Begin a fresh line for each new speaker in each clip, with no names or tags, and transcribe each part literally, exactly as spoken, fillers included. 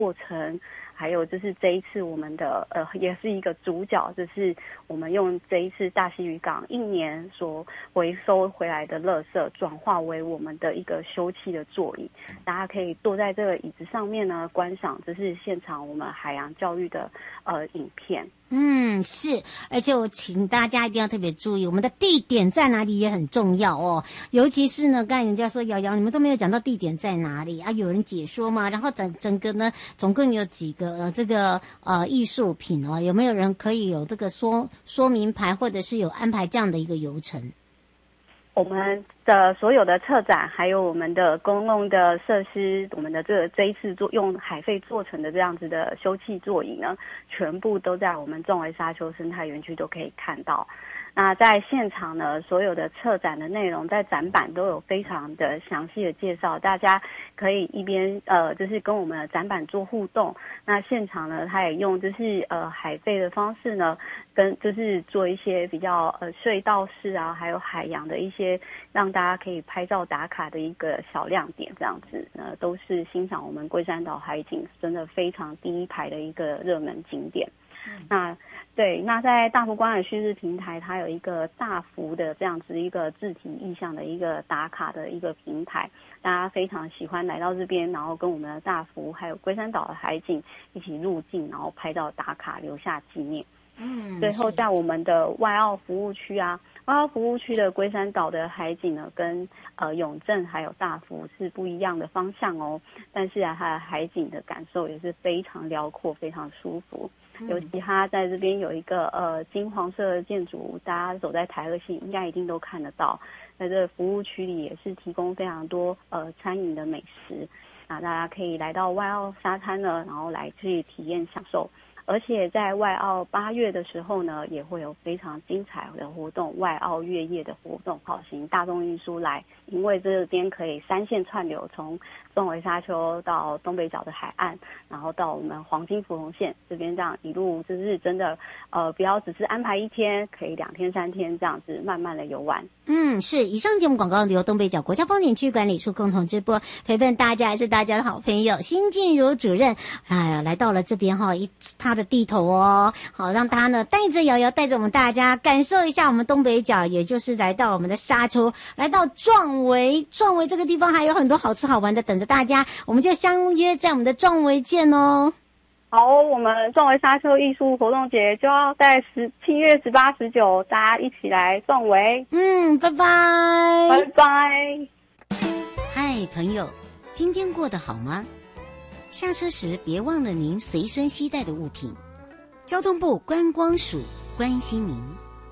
过程，还有就是这一次我们的呃也是一个主角，就是我们用这一次大溪渔港一年所回收回来的垃圾，转化为我们的一个休憩的座椅，大家可以坐在这个椅子上面呢，观赏这是现场我们海洋教育的呃影片。
嗯，是，而且我请大家一定要特别注意，我们的地点在哪里也很重要哦。尤其是呢，刚才人家说瑶瑶，你们都没有讲到地点在哪里啊？有人解说吗？然后整整个呢，总共有几个呃这个呃艺术品哦？有没有人可以有这个说说明牌，或者是有安排这样的一个游程？
我们的所有的策展，还有我们的公共的设施，我们的这个这一次做用海废做成的这样子的休憩座椅呢，全部都在我们壮围沙丘生态园区都可以看到。那在现场呢，所有的策展的内容在展板都有非常的详细的介绍，大家可以一边呃就是跟我们的展板做互动。那现场呢，他也用就是呃海废的方式呢，跟就是做一些比较呃隧道式啊，还有海洋的一些让大家可以拍照打卡的一个小亮点，这样子呢都是欣赏我们龟山岛海景真的非常第一排的一个热门景点。嗯、那对，那在大福观海旭日平台，它有一个大福的这样子一个字体意象的一个打卡的一个平台，大家非常喜欢来到这边，然后跟我们的大福还有龟山岛的海景一起入境，然后拍照打卡留下纪念。嗯，最后在我们的外澳服务区啊，外澳服务区的龟山岛的海景呢，跟呃永正还有大福是不一样的方向哦，但是啊，它的海景的感受也是非常辽阔，非常舒服。尤其它在这边有一个呃金黄色的建筑物，大家走在台二线应该一定都看得到。在这个服务区里也是提供非常多呃餐饮的美食，那大家可以来到外澳沙滩呢，然后来去体验享受。而且在外澳八月的时候呢，也会有非常精彩的活动，外澳月夜的活动，好，请大众运输来，因为这边可以三线串流，从壮围沙丘到东北角的海岸，然后到我们黄金芙蓉线这边，这样一路就是真的，呃，不要只是安排一天，可以两天三天这样子慢慢的游玩。嗯，是。以上节目广告由东北角国家风景区管理处共同直播，陪伴大家还是大家的好朋友辛静茹主任，哎呀，来到了这边哈，一他的地头哦，好让他呢带着瑶瑶，带着我们大家感受一下我们东北角，也就是来到我们的沙丘，来到壮围，壮围这个地方还有很多好吃好玩的等着大家，我们就相约在我们的壮围见哦。 好，我们壮围沙丘艺术活动节就要在十七月十八、十九，大家一起来壮围。
嗯，拜拜，
拜拜。
嗨，朋友，今天过得好吗？下车时别忘了您随身携带的物品。交通部观光署关心您。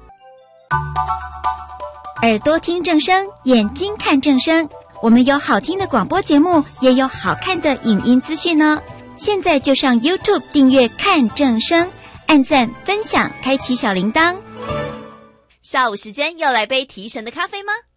耳朵听正声，眼睛看正声。我们有好听的广播节目，也有好看的影音资讯呢。现在就上 YouTube 订阅看正声，按赞分享，开启小铃铛。
下午时间要来杯提神的咖啡吗？